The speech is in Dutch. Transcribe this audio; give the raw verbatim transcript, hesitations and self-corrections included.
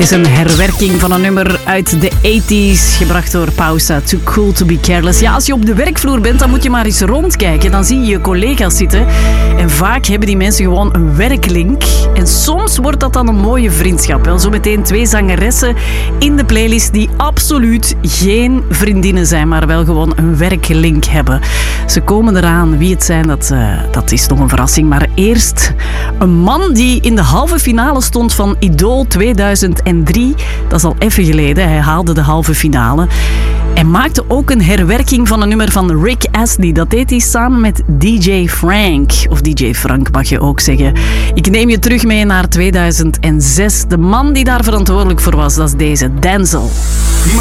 is een herwerking van een nummer uit de tachtiger, gebracht door Pausa, Too Cool to Be Careless. Ja, als je op de werkvloer bent, dan moet je maar eens rondkijken. Dan zie je je collega's zitten. En vaak hebben die mensen gewoon een werklink. En soms wordt dat dan een mooie vriendschap. Wel, zo meteen twee zangeressen in de playlist die absoluut geen vriendinnen zijn, maar wel gewoon een werklink hebben. Ze komen eraan. Wie het zijn, dat, uh, dat is nog een verrassing. Maar eerst een man die in de halve finale stond van Idol tweeduizend drie. Dat is al even geleden. Hij haalde de halve finale. En maakte ook een herwerking van een nummer van Rick Astley. Dat deed hij samen met D J Frank. Of D J Frank mag je ook zeggen. Ik neem je terug mee naar tweeduizend zes. De man die daar verantwoordelijk voor was, dat is deze Denzel. My